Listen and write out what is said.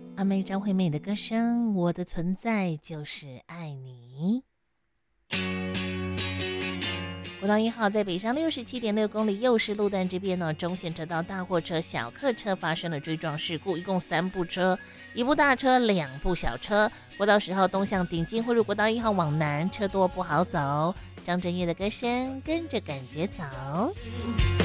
阿妹张惠妹的歌声，我的存在就是爱你。国道1号在北上67.6公里右势路段这边呢，中线车道大货车、小客车发生了追撞事故，一共3部车，1部大车，2部小车。国道10号东向顶进汇入国道1号往南，车多不好走。张震岳的歌声跟着感觉走。